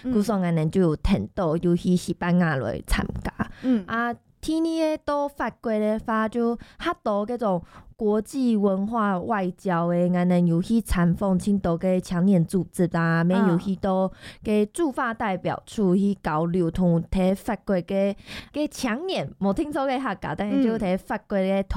古松安尼就有听到有去西班牙来参加。天呢都法国咧发就较多嗰种国际文化外交诶，安尼有去参访青岛嘅青年组织啊，免有去到嘅驻法代表处去交流，同睇法国嘅青年，冇听说嘅客家，但是就睇法国嘅